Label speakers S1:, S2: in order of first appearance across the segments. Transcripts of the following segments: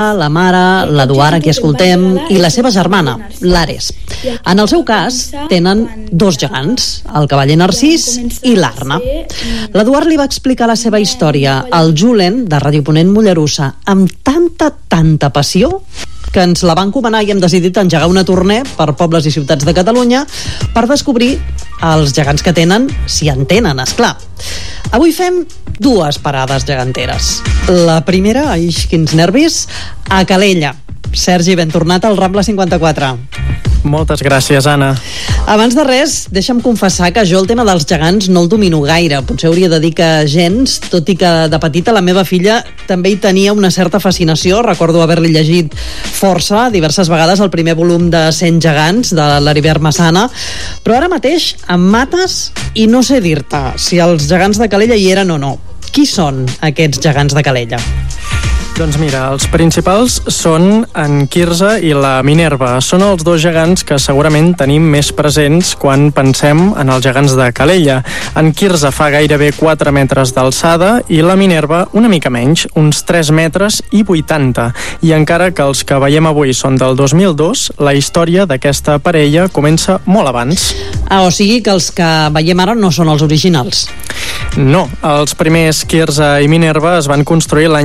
S1: la mare, l'Eduard, a qui escoltem, i la seva germana, l'Ares. En el seu cas, tenen dos gegants, el cavaller Narcís i l'Arna. L'Eduard li va explicar la seva història al Julen, de Ràdio Ponent Mollerussa, amb tanta passió que ens la van encomanar i hem decidit engegar una tournée per pobles i ciutats de Catalunya per descobrir els gegants que tenen, si en tenen, esclar. Avui fem dues parades geganteres. La primera, quins nervis, a Calella. Sergi, ben tornat al Rambla 54.
S2: Moltes gràcies, Anna.
S1: Abans de res, deixa'm confessar que jo el tema dels gegants no el domino gaire. Potser hauria de dir que gens, tot i que de petita la meva filla també hi tenia una certa fascinació. Recordo haver-li llegit força, diverses vegades, el primer volum de 100 gegants, de l'Heribert Massana. Però ara mateix em mates i no sé dir-te si els gegants de Calella hi eren o no. Qui són aquests gegants de Calella?
S2: Doncs mira, els principals són en Quirze i la Minerva. Són els dos gegants que segurament tenim més presents quan pensem en els gegants de Calella. En Quirze fa gairebé 4 metres d'alçada i la Minerva una mica menys, uns 3 metres i 80. I encara que els que veiem avui són del 2002, la història d'aquesta parella comença molt abans.
S1: O sigui que els que veiem ara no són els originals.
S2: No, els primers Quirze i Minerva es van construir l'any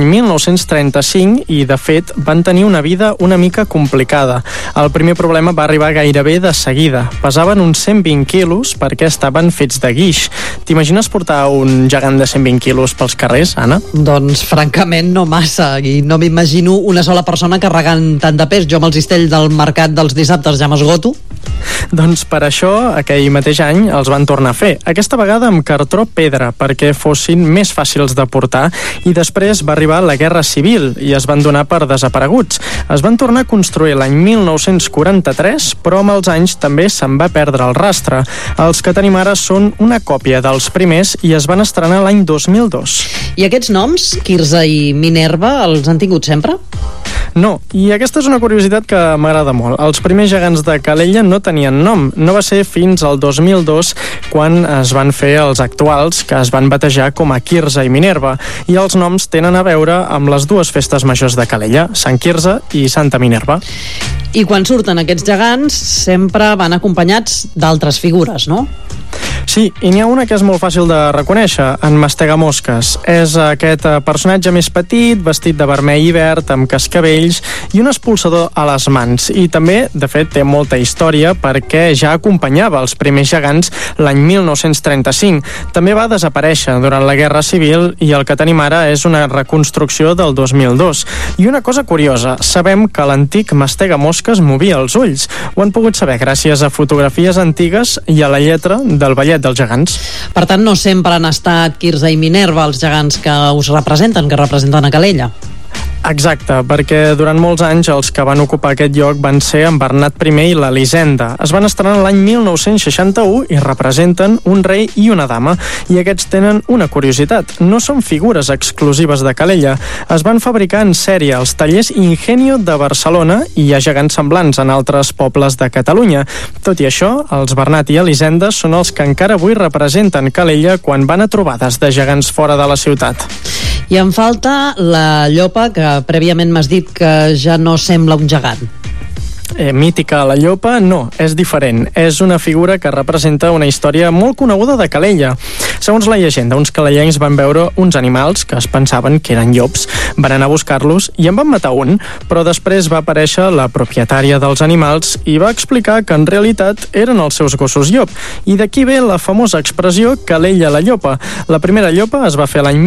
S2: 1935 i, de fet, van tenir una vida una mica complicada. El primer problema va arribar gairebé de seguida. Pesaven uns 120 quilos perquè estaven fets de guix. T'imagines portar un gegant de 120 quilos pels carrers, Anna?
S1: Doncs, francament, no massa. I no m'imagino una sola persona carregant tant de pes. Jo amb el cistell del mercat dels dissabtes ja m'esgoto.
S2: Doncs per això, aquell mateix any, els van tornar a fer. Aquesta vegada amb cartró pedra, perquè fossin més fàcils de portar, i després va arribar la Guerra Civil i es van donar per desapareguts. Es van tornar a construir l'any 1943, però amb els anys també se'n va perdre el rastre. Els que tenim ara són una còpia dels primers i es van estrenar l'any 2002.
S1: I aquests noms, Quirze i Minerva, els han tingut sempre?
S2: No, i aquesta és una curiositat que m'agrada molt. Els primers gegants de Calella no tenien nom. No va ser fins al 2002 quan es van fer els actuals, que es van batejar com a Quirze i Minerva, i els noms tenen a veure amb les dues festes majors de Calella, Sant Quirze i Santa Minerva.
S1: I quan surten aquests gegants sempre van acompanyats d'altres figures, no?
S2: Sí, i n'hi ha una que és molt fàcil de reconèixer, en Mastegamosques. És aquest personatge més petit, vestit de vermell i verd, amb cascavells i un expulsador a les mans. I també, de fet, té molta història perquè ja acompanyava els primers gegants l'any 1935. També va desaparèixer durant la Guerra Civil i el que tenim ara és una reconstrucció del 2002. I una cosa curiosa, sabem que l'antic Mastegamosques movia els ulls. Ho han pogut saber gràcies a fotografies antigues i a la lletra del ballet dels gegants.
S1: Per tant, no sempre han estat Quirze i Minerva els gegants que us representen, que representen a Calella.
S2: Exacte, perquè durant molts anys els que van ocupar aquest lloc van ser en Bernat I i l'Elisenda. Es van estrenar l'any 1961 i representen un rei i una dama. I aquests tenen una curiositat. No són figures exclusives de Calella. Es van fabricar en sèrie als tallers Ingenio de Barcelona i hi ha gegants semblants en altres pobles de Catalunya. Tot i això, els Bernat i Elisenda són els que encara avui representen Calella quan van a trobades de gegants fora de la ciutat.
S1: I em falta la llopa, que prèviament m'has dit que ja no sembla un gegant.
S2: Mítica, la llopa, no, és diferent. És una figura que representa una història molt coneguda de Calella. Segons la llegenda, uns calellencs van veure uns animals que es pensaven que eren llops, van anar a buscar-los i en van matar un, però després va aparèixer la propietària dels animals i va explicar que en realitat eren els seus gossos llop. I d'aquí ve la famosa expressió Calella la llopa. La primera llopa es va fer l'any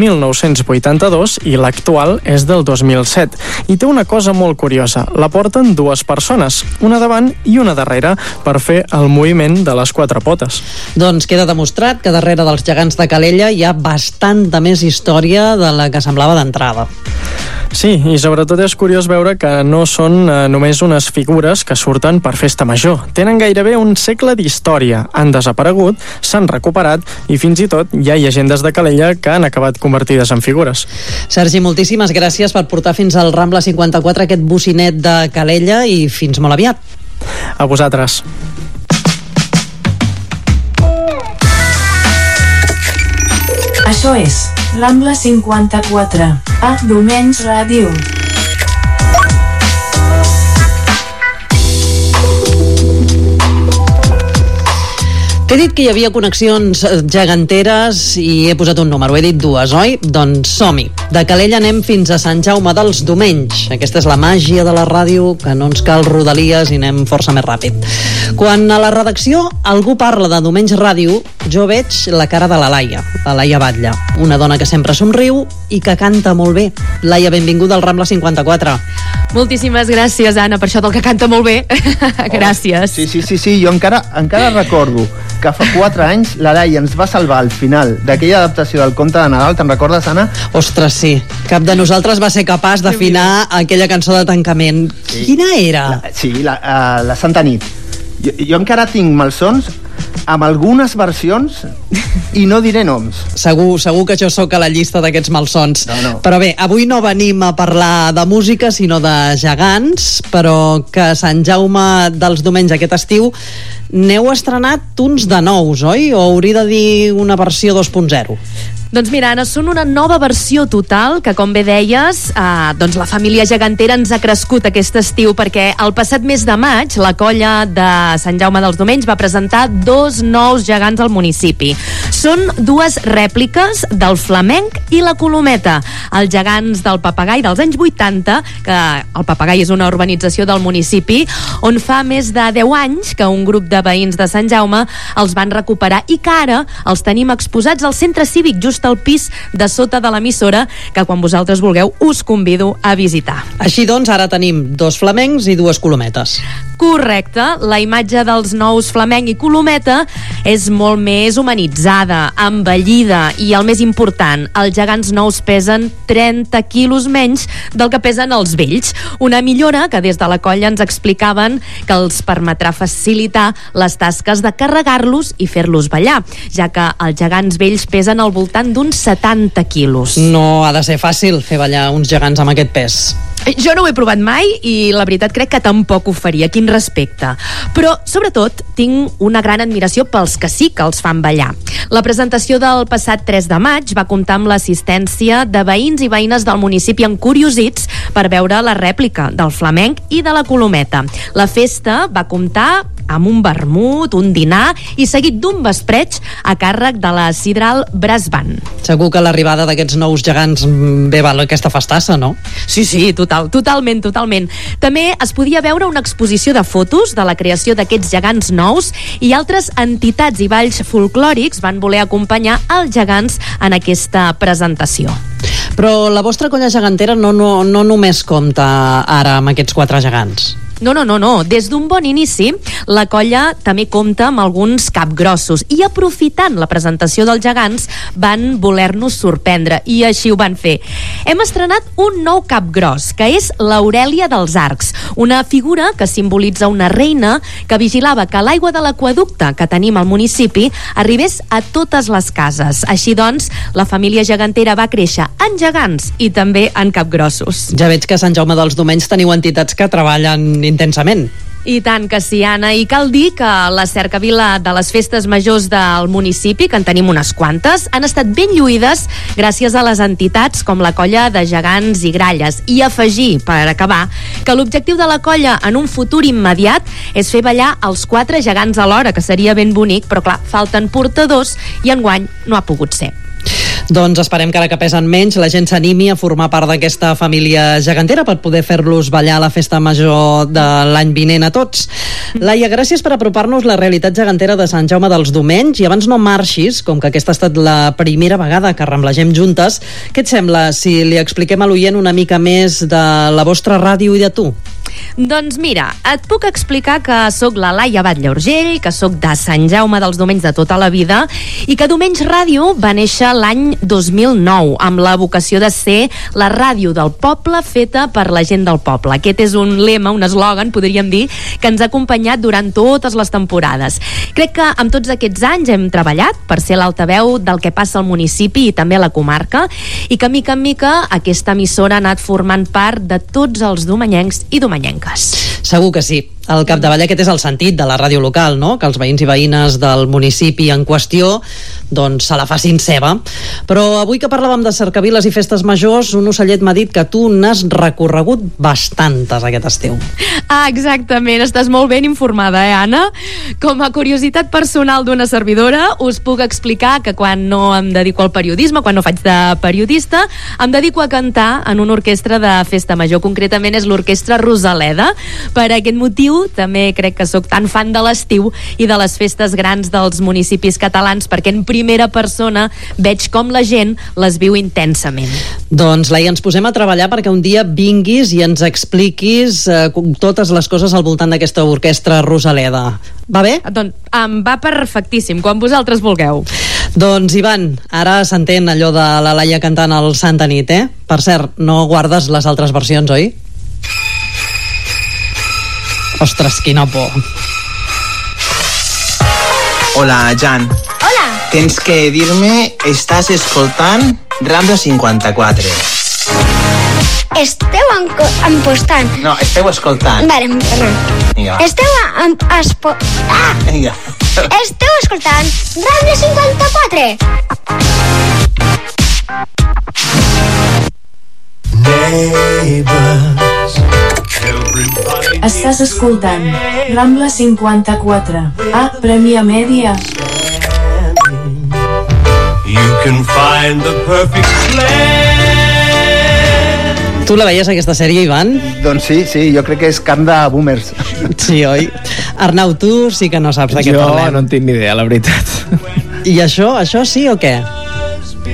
S2: 1982 i l'actual és del 2007. I té una cosa molt curiosa, la porten dues persones, una davant i una darrere, per fer el moviment de les quatre potes.
S1: Doncs queda demostrat que darrere dels gegants de Calella hi ha bastanta més història de la que semblava d'entrada.
S2: Sí, i sobretot és curiós veure que no són només unes figures que surten per festa major. Tenen gairebé un segle d'història, han desaparegut, s'han recuperat i fins i tot hi ha llegendes de Calella que han acabat convertides en figures.
S1: Sergi, moltíssimes gràcies per portar fins al Rambla 54 aquest bocinet de Calella i fins molt aviat.
S2: A vosaltres.
S3: Això és Rambla 54, a Domens Ràdio.
S1: T'he dit que hi havia connexions geganteres i he posat un número, he dit 2, oi? Doncs som-hi. De Calella anem fins a Sant Jaume dels Domenys. Aquesta és la màgia de la ràdio, que no ens cal rodalies i anem força més ràpid. Quan a la redacció algú parla de Domenys Ràdio, jo veig la cara de la Laia Batlle, una dona que sempre somriu i que canta molt bé. Laia, benvinguda al Rambla 54.
S4: Moltíssimes gràcies, Anna, per això del que canta molt bé. Gràcies.
S5: Sí, jo encara recordo que fa 4 anys la Laia ens va salvar al final d'aquella adaptació del conte de Nadal. Te'n recordes, Anna?
S1: Ostres, sí. Cap de nosaltres va ser capaç d'afinar aquella cançó de tancament. Sí. Quina era?
S5: La Santa Nit. Jo encara tinc malsons amb algunes versions i no diré noms.
S1: Segur que jo sóc a la llista d'aquests malsons.
S5: No.
S1: Però bé, avui no venim a parlar de música, sinó de gegants, però que a Sant Jaume dels Domenys aquest estiu n'heu estrenat uns de nous, oi? O hauria de dir una versió 2.0?
S4: Doncs mira, Anna, són una nova versió total que, com bé deies, doncs la família gegantera ens ha crescut aquest estiu, perquè el passat mes de maig la colla de Sant Jaume dels Domenys va presentar 2 nous gegants al municipi. Són 2 rèpliques del Flamenc i la Colometa, els gegants del Papagai dels anys 80, que el Papagai és una urbanització del municipi, on fa més de 10 anys que un grup de veïns de Sant Jaume els van recuperar i que ara els tenim exposats al centre cívic, just al pis de sota de l'emissora, que quan vosaltres vulgueu us convido a visitar.
S1: Així doncs, ara tenim 2 flamencs i 2 colometes.
S4: Correcte, la imatge dels nous Flamenc i Colometa és molt més humanitzada, envellida i, el més important, els gegants nous pesen 30 quilos menys del que pesen els vells. Una millora que des de la colla ens explicaven que els permetrà facilitar les tasques de carregar-los i fer-los ballar, ja que els gegants vells pesen al voltant d'uns 70 quilos.
S1: No ha de ser fàcil fer ballar uns gegants amb aquest pes.
S4: Jo no ho he provat mai i la veritat crec que tampoc ho faria, quin respecte. Però, sobretot, tinc una gran admiració pels que sí que els fan ballar. La presentació del passat 3 de maig va comptar amb l'assistència de veïns i veïnes del municipi encuriosits per veure la rèplica del Flamenc i de la Colometa. La festa va comptar amb un vermut, un dinar i seguit d'un vespreig a càrrec de la Sidral Brass Band.
S1: Segur que l'arribada d'aquests nous gegants bé val aquesta festassa, no?
S4: Sí, totalment. També es podia veure una exposició de fotos de la creació d'aquests gegants nous i altres entitats i balls folclòrics van voler acompanyar els gegants en aquesta presentació.
S1: Però la vostra colla gegantera no només compta ara amb aquests 4 gegants.
S4: No. Des d'un bon inici, la colla també compta amb alguns capgrossos i, aprofitant la presentació dels gegants, van voler-nos sorprendre i així ho van fer. Hem estrenat un nou capgros, que és l'Aurèlia dels Arcs, una figura que simbolitza una reina que vigilava que l'aigua de l'aqüeducte que tenim al municipi arribés a totes les cases. Així doncs, la família gegantera va créixer en gegants i també en capgrossos.
S1: Ja veig que a Sant Jaume dels Domenys teniu entitats que treballen intensament.
S4: I tant que sí, Anna, i cal dir que la cercavila de les festes majors del municipi, que en tenim unes quantes, han estat ben lluïdes gràcies a les entitats com la colla de gegants i gralles. I afegir, per acabar, que l'objectiu de la colla en un futur immediat és fer ballar els 4 gegants alhora, que seria ben bonic, però clar, falten portadors i enguany no ha pogut ser.
S1: Doncs esperem que ara que pesen menys la gent s'animi a formar part d'aquesta família gegantera per poder fer-los ballar a la festa major de l'any vinent a tots. Laia, gràcies per apropar-nos la realitat gegantera de Sant Jaume dels Domenys, i abans no marxis, com que aquesta ha estat la primera vegada que ramblegem juntes, què et sembla si li expliquem a l'oient una mica més de la vostra ràdio i de tu?
S4: Doncs mira, et puc explicar que sóc la Laia Batlle Urgell, que sóc de Sant Jaume dels Domenys de tota la vida i que Domenys Ràdio va néixer l'any 2009 amb la vocació de ser la ràdio del poble feta per la gent del poble. Aquest és un lema, un eslògan, podríem dir, que ens ha acompanyat durant totes les temporades. Crec que amb tots aquests anys hem treballat per ser l'altaveu del que passa al municipi i també a la comarca, i que mica en mica aquesta emissora ha anat formant part de tots els domenyencs i domenyenques.
S1: Segur que sí. Al capdavall aquest és el sentit de la ràdio local, no? Que els veïns i veïnes del municipi en qüestió doncs se la facin seva. Però avui que parlàvem de cercaviles i festes majors, un ocellet m'ha dit que tu n'has recorregut bastantes aquest estiu.
S4: Exactament, estàs molt ben informada, Anna? Com a curiositat personal d'una servidora, us puc explicar que quan no em dedico al periodisme, quan no faig de periodista, em dedico a cantar en una orquestra de festa major. Concretament és l'Orquestra Rosaleda. Per aquest motiu també crec que sóc tan fan de l'estiu i de les festes grans dels municipis catalans, perquè en primera persona veig com la gent les viu intensament.
S1: Doncs, Laia, ens posem a treballar perquè un dia vinguis i ens expliquis totes les coses al voltant d'aquesta orquestra Rosaleda. Va bé?
S4: Doncs em va perfectíssim, quan vosaltres vulgueu.
S1: Doncs, Ivan, ara s'entén allò de la Laia cantant el Santa Nit, eh? Per cert, no guardes les altres versions, oi? Ostres, quina por.
S6: Hola, Jan.
S3: Hola.
S6: Tens que dir-me, estàs escoltant Rambla 54.
S3: Esteu empostant.
S6: No, esteu escoltant.
S3: Vale, perdó.
S6: Vinga, va.
S3: Esteu
S6: Vinga.
S3: Esteu escoltant Rambla 54.
S7: Estàs escoltant Rambla 54 a Premià Mèdia.
S8: You can find the perfect plan.
S1: Tu la veies, aquesta sèrie, Ivan?
S5: Doncs sí, jo crec que és camp de boomers.
S1: Sí, oi? Arnau, tu sí que no saps de què parlem.
S2: Jo no en tinc ni idea, la veritat.
S1: I això sí o què?